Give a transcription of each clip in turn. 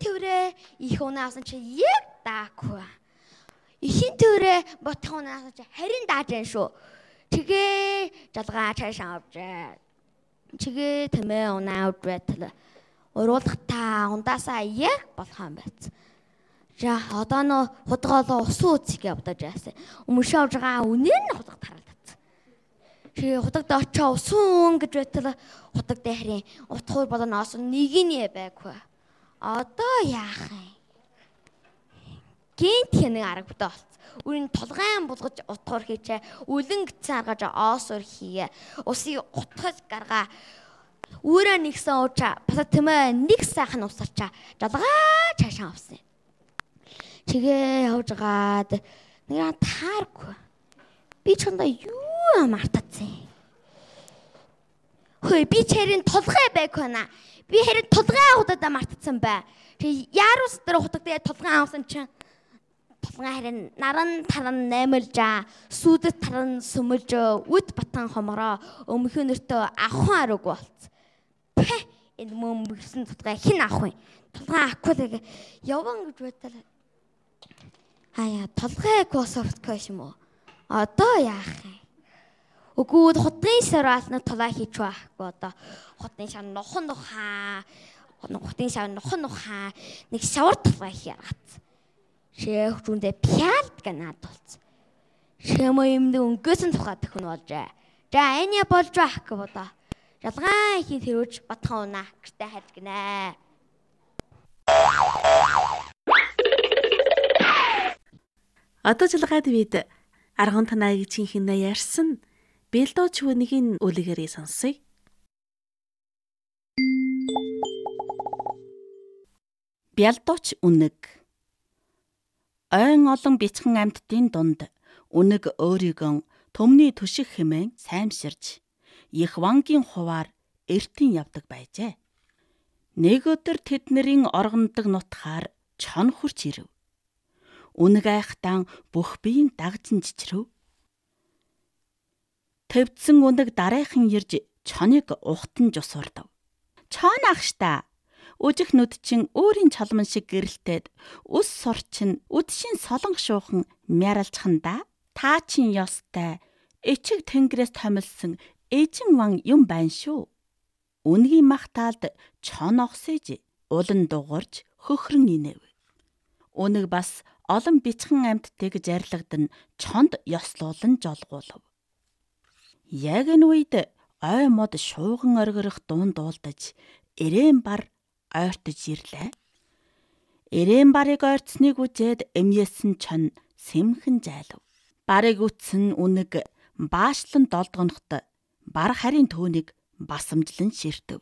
төврээ их унаа авсан чи яг даагүй. Ихийн төврээ ботхон унаа авсан чи харин дааж байна шүү. Тэгээ жалгаа цаашаа авчаа. Чигээ тэмээ унаа авч байтал уруулах та ундаасаа яг болох юм байц. За одоо нөө худгаалаа усан үцгээ авдаж яасан. Өмнөшөө авж байгаа үнээр нь худаг таралдсан. Тэгээ худагд очоо усан гэж байтал худаг дээрийн утхуур болоноос нэг нь байггүй. Одоо яах юм? Гинт хэнэг аргатай болцсон. Үрийн толгойн булгаж утхуур хийчээ. Үлэн гитсэн аргаж оосор хийе. Усыг утгаж гаргаа. Үүрээ нэгсэн уучаа. Бас тэмээ нэг сайхан усарчаа. Жалгаа цаашаа авсан. Чигээ явж гаад нэг тааргүй. Би чондоо юу мартацсан. Хөөе би чэрийн толгой байхгүй наа. Би хэрэг толгой худадаа мартацсан бай. Тэг яарус дээр худагдаа толгой авсан чинь толгой харин наран таран наймалжаа. Сүдэт таран сүмэлж үд батан хомороо өмхөө нэртөө авхан арга болц. Энэ мөмгсөн толгой хэн авах вэ? Толгой авахгүй яван гэж байтал. Хаяа толгой кософтгүй юм уу? Одоо яах юм? Үгүй хутгын сараална толгой хийж байхгүй одоо. Хутгын шав нохон нухаа. Хутгын шав нохон нухаа. Нэг шавар толгой хийгаац. Шээх жүндэ пиалт ганаад болц. Шэмо юмд өнгөөсөн тухай төхөн болжээ. За энэ болж байхгүй бодоо. Жалгаа ихийн тэрүүж батхан унаа гэртээ хайж гинэ. Одоо жалгаад бид арган танаагийн хинэ ярьсан бэлдооч хүнийг үлгэрээ сонсъё. Бэлдооч үнэг. Ойн олон бяцхан амьтдын дунд үнэг өөрийгөө төмний төшиг хэмээн саймширж их вангийн хуваар эртэн явдаг байжээ. Нэг өдөр тэднэрийн оргондог нутгаар чон хурч ирэв. Үнэг айхтан бүх биеийн дагжин чичрэв. Төвдсөн үнэг дараахан ирж чоныг ухтан жусурдав. Чон ахшта. Үжих нүд чин өөрийн чалман шиг гэрэлтээд ус сурчин үдшийн солонх шуухан мярлцханда та чин ёстой эчиг тэнгэрээс томилсон эжин ван юм байна шүү. Үнгийн махтаалд чон огсэж улан дугарч хөхрөн инэв. Үнэг бас олон бичхэн амьтдыг зарлагдан чонд ёслуулан жолгуулав. Яг энэ үед ой мод шууган оргирох дуун дуулдаж эрээн бар ойртож ирлээ. Эрээн барыг ойртсныг үзээд эмьесэн чон сэмхэн зайлав. Барыг үтсэн үнэг баашлан долдгонохт бар харийн төөнийг басамжлан ширтэв.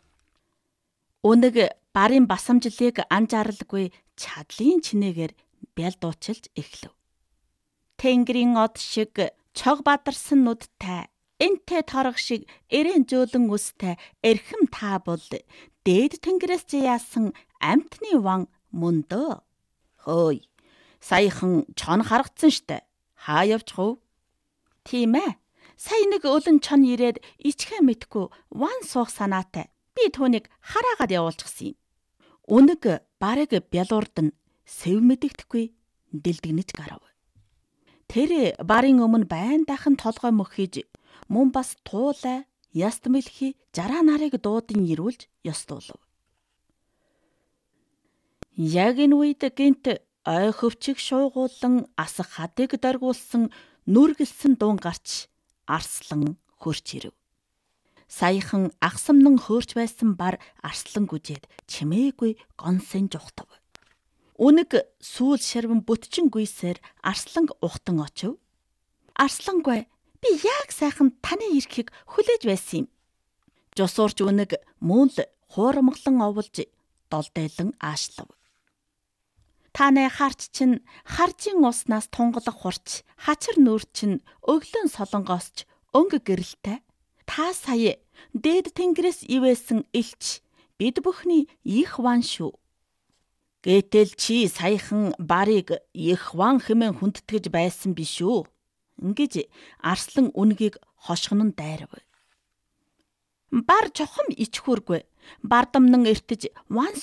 Үнэг барын басамжлыг анзааралгүй чадлын чинээгээр бялдуучилж эхлэв. Тэнгэрийн од шиг чог бадарсан нүдтэй энтэй торох шиг эрээн зөөлөн үстэй эрхэм та бол дээд тэнгэрээс яасан амьтны ван мөндөө. Хөөй, саяхан чон харгацсан штэ. Хаа явчих вэ? Тийм ээ. Сая нэг өлөн чон ирээд ичхэ мэдгүй ван суух санаатай. Би түүнийг хараагаад явуулчихсан юм. Үнэг барыг бялуурдан сэв мэдэгдэхгүй дэлдэгнэж гарав. Тэр барын өмнө байн дахин толгой мөхөж мөн бас туулай яст мэлхи жараа нарыг дуудан ирүүлж ёслуулв. Яг энэ үед гинт ой хөвчиг шуугуулан асах хадыг доргуулсан нүргэлсэн дуун гарч арслан хөрч ирэв. Саяхан агсамнан хөөрч байсан бар арслан гүжээд чимээгүй гонсын жухтав. Үнэг сүүл шарван бүтчин гүйсээр арслан ухтан очив. Арслангүй би яг сайхан таны ирэхийг хүлээж байсан юм. Жусуурч үнэг мөн л хуурамглан оволж долдойлон аашлав. Танай харч чинь харжийн уснаас тунгалах хурч хачир нүүр чинь өглөн солонгоосч өнгө гэрэлтэй. Та сая дээд тэнгэрээс ивээсэн элч бид бүхний их ван шүү. Гэтэл чи саяхан барыг их ван хэмээн хүндэтгэж байсан биш үү? Ингэж арслан үнгийг хошгонон дайрав. Бар чухам ичхүүргүй. Бардамнан эртэж ван